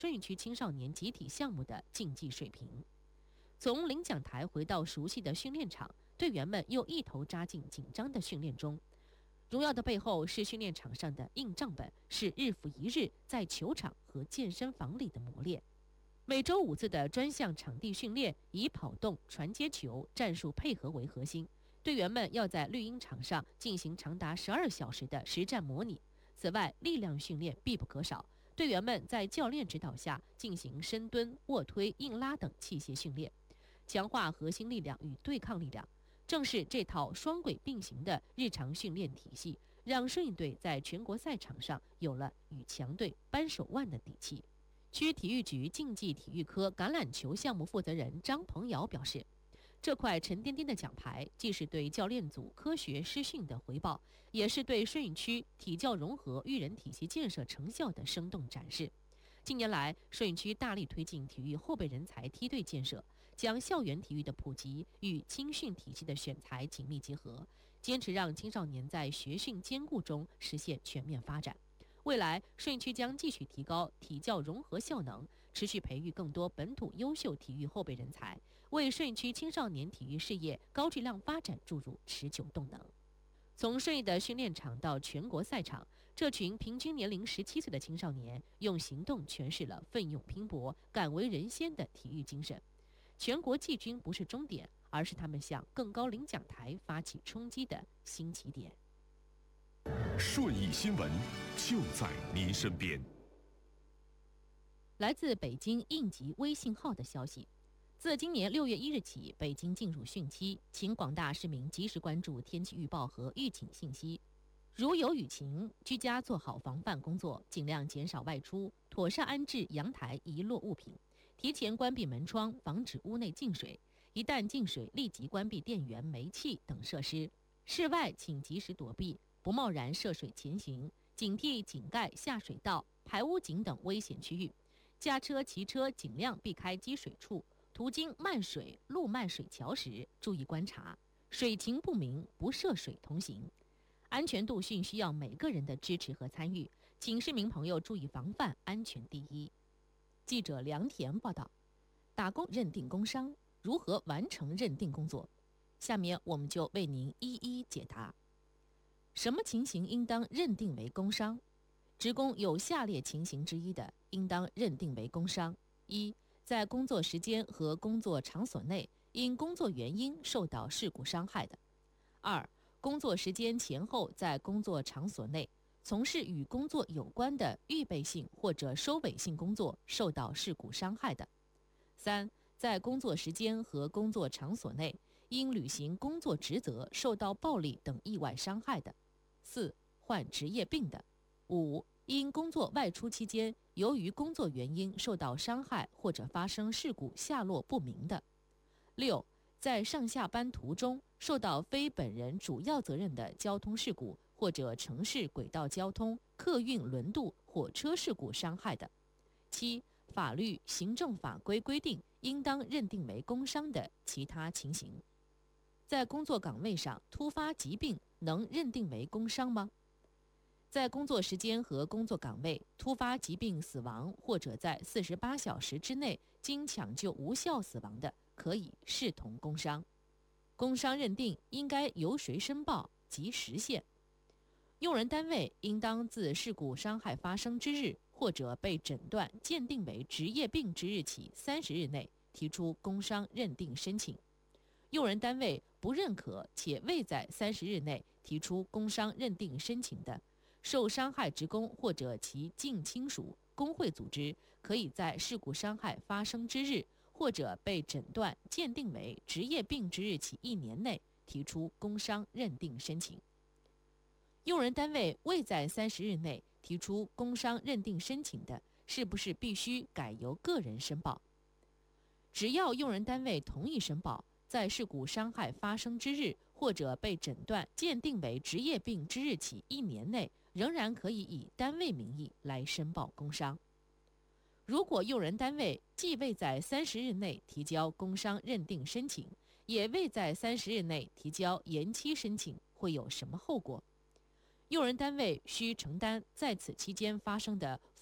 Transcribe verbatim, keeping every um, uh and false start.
顺义区青少年集体项目的竞技水平。从领奖台回到熟悉的训练场，队员们又一头扎进紧张的训练中。荣耀的背后是训练场上的硬账本，是日复一日在球场和健身房里的磨练。每周五次的专项场地训练，以跑动、传接球、战术配合为核心。队员们要在绿茵场上进行长达十二小时的实战模拟。此外，力量训练必不可少。队员们在教练指导下进行深蹲、卧推、硬拉等器械训练，强化核心力量与对抗力量。正是这套双轨并行的日常训练体系，让顺义队在全国赛场上有了与强队扳手腕的底气。区体育局竞技体育科橄榄球项目负责人张鹏尧表示，这块沉甸甸的奖牌既是对教练组科学施训的回报，也是对顺义区体教融合育人体系建设成效的生动展示。近年来，顺义区大力推进体育后备人才梯队建设，将校园体育的普及与青训体系的选材紧密结合，坚持让青少年在学训兼顾中实现全面发展。未来，顺义区将继续提高体教融合效能，持续培育更多本土优秀体育后备人才，为顺义区青少年体育事业高质量发展注入持久动能。从顺义的训练场到全国赛场，这群平均年龄十七岁的青少年，用行动诠释了奋勇拼搏、敢为人先的体育精神。全国季军不是终点，而是他们向更高领奖台发起冲击的新起点。 顺义新闻就在您身边。 来自北京应急微信号的消息，自今年六月一日起，北京进入汛期，请广大市民及时关注天气预报和预警信息。如有雨情，居家做好防范工作，尽量减少外出，妥善安置阳台遗落物品，提前关闭门窗，防止屋内进水。一旦进水，立即关闭电源、煤气等设施。室外请及时躲避，不贸然涉水前行，警惕井盖、下水道、排污井等危险区域。驾车、骑车尽量避开积水处。途经漫水、路漫水桥时，注意观察，水情不明，不涉水同行。安全度训需要每个人的支持和参与，请市民朋友注意防范，安全第一。记者梁田报道，打工认定工伤如何完成认定工作？下面我们就为您一一解答。什么情形应当认定为工伤？职工有下列情形之一的，应当认定为工伤：一、在工作时间和工作场所内因工作原因受到事故伤害的；二、工作时间前后在工作场所内从事与工作有关的预备性或者收尾性工作受到事故伤害的；三、在工作时间和工作场所内因履行工作职责受到暴力等意外伤害的；四、患职业病的；五、因工作外出期间由于工作原因受到伤害或者发生事故下落不明的；六、在上下班途中受到非本人主要责任的交通事故或者城市轨道交通、客运轮渡、火车事故伤害的；七、法律、行政法规规定应当认定为工伤的其他情形。在工作岗位上突发疾病能认定为工伤吗？在工作时间和工作岗位突发疾病死亡，或者在四十八小时之内经抢救无效死亡的，可以视同工伤。工伤认定应该由谁申报及时限？用人单位应当自事故伤害发生之日或者被诊断鉴定为职业病之日起三十日内提出工伤认定申请。用人单位不认可且未在三十日内提出工伤认定申请的，受伤害职工或者其近亲属、工会组织，可以在事故伤害发生之日或者被诊断鉴定为职业病之日起一年内提出工伤认定申请。用人单位未在三十日内提出工伤认定申请的，是不是必须改由个人申报？只要用人单位同意申报，在事故伤害发生之日或者被诊断鉴定为职业病之日起一年内，仍然可以以单位名义来申报工伤。如果用人单位既未在三十日内提交工伤认定申请，也未在三十日内提交延期申请，会有什么后果？用人单位需承担在此期间发生的